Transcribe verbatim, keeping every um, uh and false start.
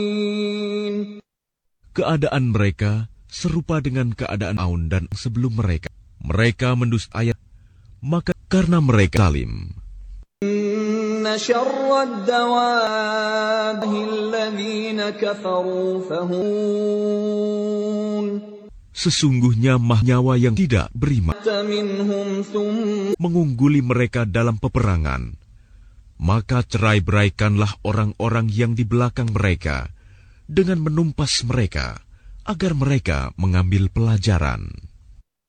Keadaan mereka serupa dengan keadaan Aun dan sebelum mereka. Mereka mendustai ayat, maka karena mereka zalim. Inna syarrad dawabi alladhina kafaru fahun. Sesungguhnya mah nyawa yang tidak beriman mengungguli mereka dalam peperangan. Maka cerai-beraikanlah orang-orang yang di belakang mereka dengan menumpas mereka, agar mereka mengambil pelajaran.